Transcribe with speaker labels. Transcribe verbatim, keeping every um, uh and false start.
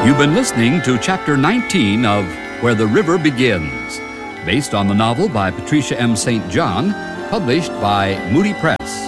Speaker 1: You've been listening to Chapter nineteen of Where the River Begins, based on the novel by Patricia M. Saint John, published by Moody Press.